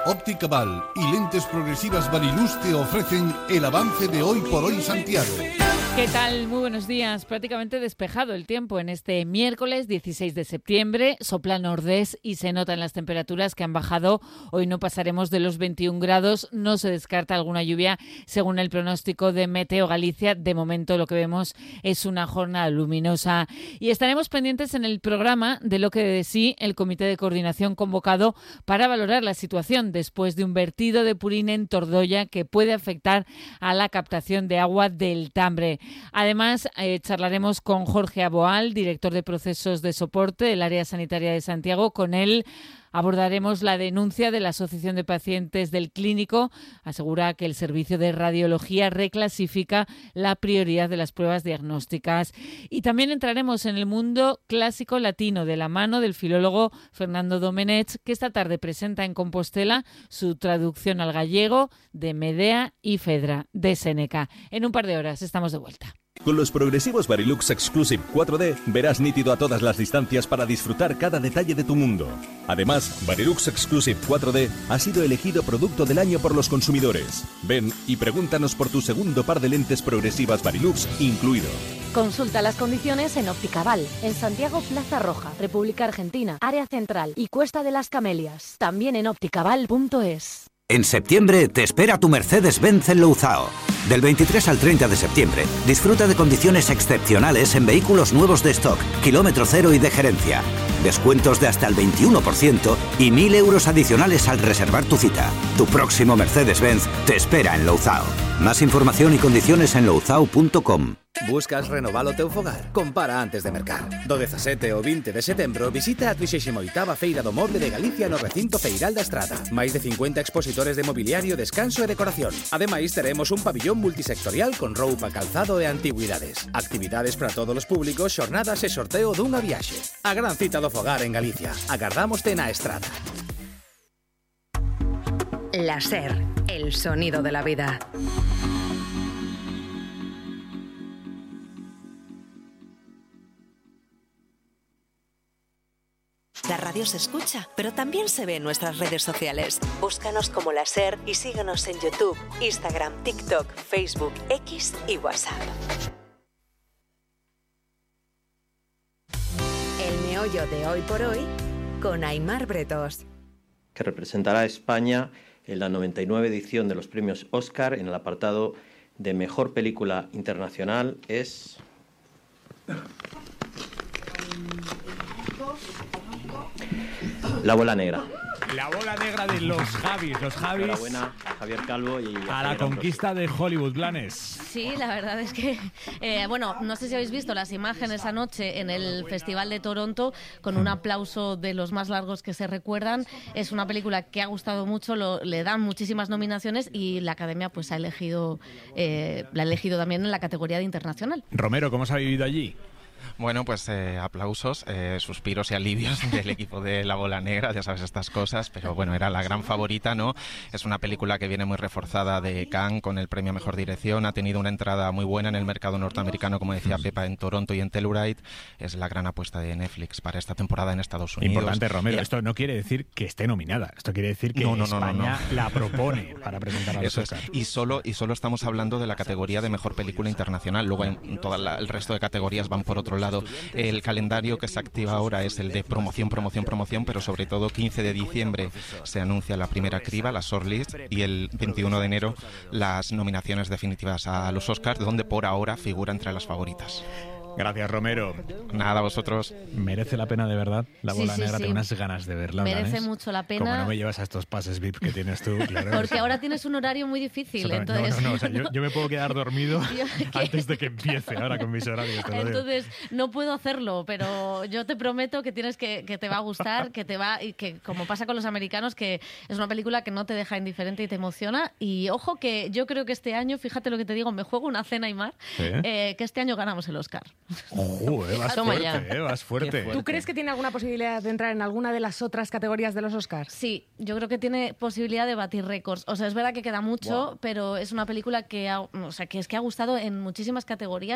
Óptica Val y Lentes Progresivas Varilux te ofrecen el avance de Hoy por Hoy Santiago. ¿Qué tal? Muy buenos días. Prácticamente despejado el tiempo en este miércoles 16 de septiembre. Sopla nordés y se notan las temperaturas que han bajado. Hoy no pasaremos de los 21 grados. No se descarta alguna lluvia según el pronóstico de Meteo Galicia. De momento lo que vemos es una jornada luminosa. Y estaremos pendientes en el programa de lo que de sí el Comité de Coordinación convocado para valorar la situación después de un vertido de purín en Tordoya que puede afectar a la captación de agua del Tambre. Además, charlaremos con Jorge Aboal, director de procesos de soporte del Área Sanitaria de Santiago. Con él abordaremos la denuncia de la Asociación de Pacientes del Clínico. Asegura que el servicio de radiología reclasifica la prioridad de las pruebas diagnósticas. Y también entraremos en el mundo clásico latino de la mano del filólogo Fernando Domenech, que esta tarde presenta en Compostela su traducción al gallego de Medea y Fedra de Séneca. En un par de horas estamos de vuelta. Con los progresivos Varilux Exclusive 4D verás nítido a todas las distancias para disfrutar cada detalle de tu mundo. Además, Varilux Exclusive 4D ha sido elegido Producto del Año por los consumidores. Ven y pregúntanos por tu segundo par de lentes progresivas Varilux incluido. Consulta las condiciones en Óptica Val, en Santiago Plaza Roja, República Argentina, Área Central y Cuesta de las Camelias. También en opticaval.es. En septiembre te espera tu Mercedes-Benz en Louzao. Del 23 al 30 de septiembre, disfruta de condiciones excepcionales en vehículos nuevos de stock, kilómetro cero y de gerencia. Descuentos de hasta el 21% y 1.000 euros adicionales al reservar tu cita. Tu próximo Mercedes-Benz te espera en Louzao. Más información y condiciones en louzao.com. Buscas renovar o teu fogar? Compara antes de mercar. Do 17 ao 20 de setembro visita a 38ª Feira do Moble de Galicia no recinto Feiral da Estrada. Máis de 50 expositores de mobiliario, descanso e decoración. Ademais, teremos un pabillón multisectorial con roupa, calzado e antigüidades. Actividades para todos os públicos, xornadas e sorteo dunha viaxe. A gran cita do fogar en Galicia. Agardámoste na Estrada. La SER, el sonido de la vida. La radio se escucha, pero también se ve en nuestras redes sociales. Búscanos como La SER y síguenos en YouTube, Instagram, TikTok, Facebook, X y WhatsApp. El meollo de Hoy por Hoy con Aimar Bretos. Que representará a España en la 99 edición de los premios Oscar en el apartado de Mejor Película Internacional es... La bola negra. La bola negra de los Javis. Enhorabuena a Javier Calvo y a la conquista de Hollywood, Blanes. Sí, la verdad es que, no sé si habéis visto las imágenes anoche en el Festival de Toronto con un aplauso de los más largos que se recuerdan. Es una película que ha gustado mucho, le dan muchísimas nominaciones y la Academia pues la ha elegido también en la categoría de internacional. Romero, ¿cómo se ha vivido allí? Bueno, pues aplausos, suspiros y alivios del equipo de La Bola Negra, ya sabes estas cosas, pero bueno, era la gran favorita, ¿no? Es una película que viene muy reforzada de Cannes con el premio a Mejor Dirección, ha tenido una entrada muy buena en el mercado norteamericano, como decía Pepa, en Toronto y en Telluride. Es la gran apuesta de Netflix para esta temporada en Estados Unidos. Importante, Romero, esto no quiere decir que esté nominada, esto quiere decir que España la propone para presentar a los Oscar. Y solo estamos hablando de la categoría de Mejor Película Internacional, luego en el resto de categorías van por otro lado. El calendario que se activa ahora es el de promoción, pero sobre todo 15 de diciembre se anuncia la primera criba, la shortlist, y el 21 de enero las nominaciones definitivas a los Oscars, donde por ahora figura entre las favoritas. Gracias, Romero. Nada, vosotros. Merece la pena de verdad La Bola Negra, tengo unas ganas de verla. Merece mucho la pena. Como no me llevas a estos pases VIP que tienes tú, claro. Porque ahora tienes un horario muy difícil, entonces... No, o sea, yo me puedo quedar dormido antes de que empiece ahora con mis horarios. Entonces, no puedo hacerlo, pero yo te prometo que que te va a gustar, y que como pasa con los americanos, que es una película que no te deja indiferente y te emociona. Y ojo que yo creo que este año, fíjate lo que te digo, me juego una cena, Aimar, que este año ganamos el Oscar. Vas fuerte. ¿Tú crees que tiene alguna posibilidad de entrar en alguna de las otras categorías de los Oscars? Sí, yo creo que tiene posibilidad de batir récords. O sea, es verdad que queda mucho, pero es una película que ha gustado en muchísimas categorías.